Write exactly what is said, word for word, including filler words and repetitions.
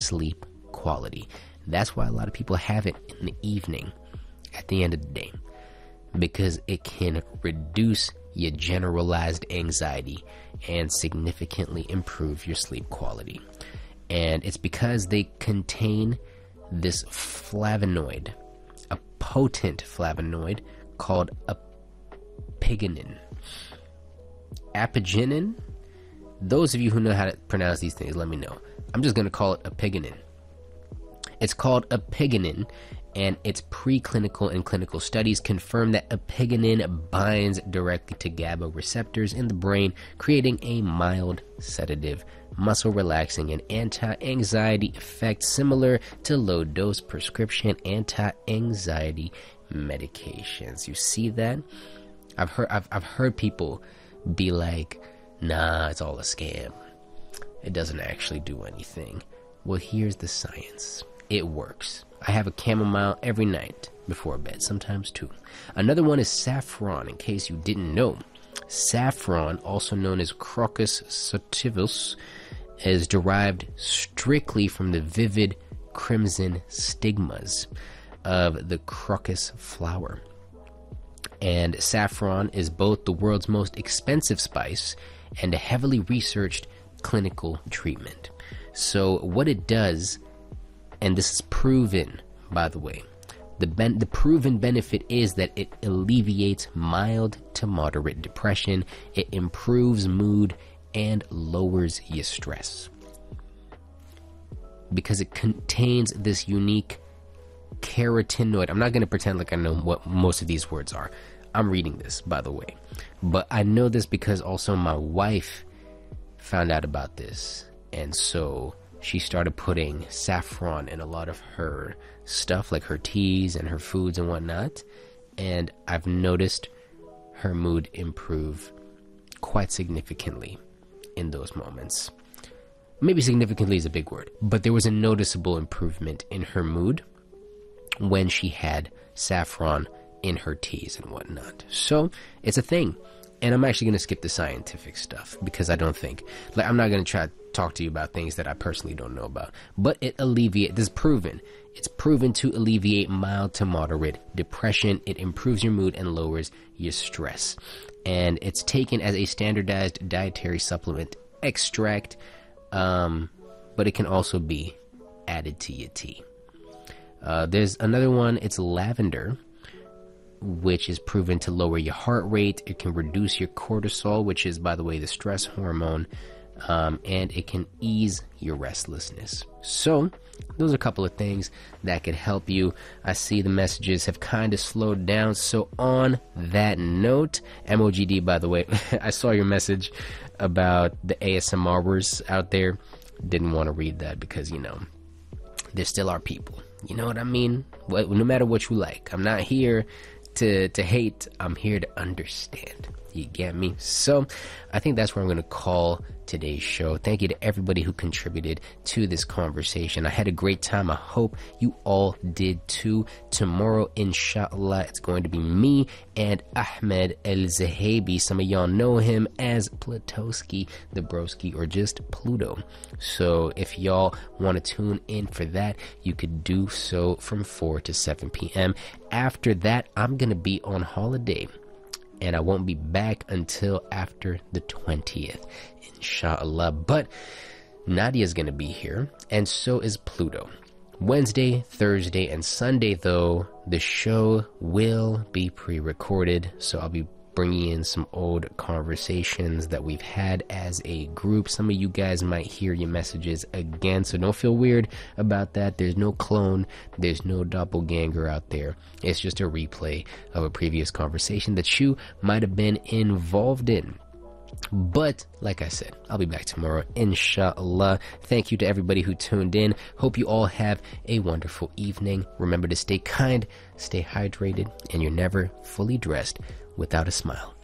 sleep quality. That's why a lot of people have it in the evening at the end of the day, because it can reduce your generalized anxiety and significantly improve your sleep quality. And it's because they contain this flavonoid, a potent flavonoid called apigenin. Apigenin? Those of you who know how to pronounce these things, let me know. I'm just going to call it apigenin. It's called apigenin, and its preclinical and clinical studies confirm that apigenin binds directly to GABA receptors in the brain, creating a mild sedative, muscle relaxing, and anti-anxiety effect similar to low-dose prescription anti-anxiety medications. You see that? I've heard I've, I've heard people be like, nah, it's all a scam. It doesn't actually do anything. Well, here's the science. It works. I have a chamomile every night before bed, sometimes two. Another one is saffron, in case you didn't know. Saffron, also known as Crocus sativus, is derived strictly from the vivid crimson stigmas of the crocus flower. And saffron is both the world's most expensive spice and a heavily researched clinical treatment. So what it does, and this is proven, by the way, the ben- the proven benefit is that it alleviates mild to moderate depression, it improves mood, and lowers your stress. Because it contains this unique carotenoid. I'm not going to pretend like I know what most of these words are. I'm reading this, by the way. But I know this because also my wife found out about this. And so she started putting saffron in a lot of her stuff, like her teas and her foods and whatnot. And I've noticed her mood improve quite significantly in those moments. Maybe significantly is a big word, but there was a noticeable improvement in her mood when she had saffron in her teas and whatnot. So it's a thing. And I'm actually going to skip the scientific stuff because I don't think, like, I'm not going to try to talk to you about things that I personally don't know about. But it alleviates, this is proven. It's proven to alleviate mild to moderate depression. It improves your mood and lowers your stress. And it's taken as a standardized dietary supplement extract, um, but it can also be added to your tea. Uh, there's another one, it's lavender, which is proven to lower your heart rate. It can reduce your cortisol, which is, by the way, the stress hormone, um, and it can ease your restlessness. So those are a couple of things that could help you. I see the messages have kind of slowed down. So on that note, M O G D, by the way, I saw your message about the A S M Rers out there. Didn't want to read that because, you know, there still are people. You know what I mean? No matter what you like. I'm not here to to hate. I'm here to understand. You get me? So I think that's where I'm going to call today's show. Thank you to everybody who contributed to this conversation. I had a great time. I hope you all did too. Tomorrow, inshallah, it's going to be me and Ahmed El-Zahabi. Some of y'all know him as Plutowski, the Broski, or just Pluto. So if y'all want to tune in for that, you could do so from four to seven p.m. After that, I'm going to be on holiday, and I won't be back until after the twentieth, inshallah. But Nadia's gonna be here, and so is Pluto. Wednesday, Thursday, and Sunday, though, the show will be pre-recorded, so I'll be bringing in some old conversations that we've had as a group. Some of you guys might hear your messages again, so don't feel weird about that. There's no clone, there's no doppelganger out there. It's just a replay of a previous conversation that you might have been involved in. But like I said, I'll be back tomorrow, inshallah. Thank you to everybody who tuned in. Hope you all have a wonderful evening. Remember to stay kind, stay hydrated, and you're never fully dressed without a smile.